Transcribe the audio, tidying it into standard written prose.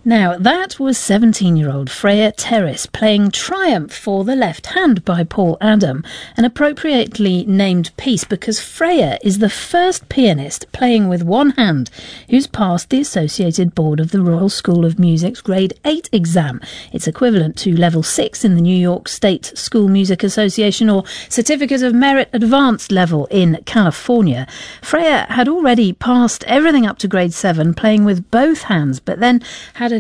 Now, that was 17-year-old Freya Terrace playing Triumph for the Left Hand by Paul Adam, an appropriately named piece because Freya is the first pianist playing with one hand who's passed the Associated Board of the Royal School of Music's Grade 8 exam. It's equivalent to Level 6 in the New York State School Music Association or Certificate of Merit Advanced level in California. Freya had already passed everything up to Grade 7 playing with both hands, but then had a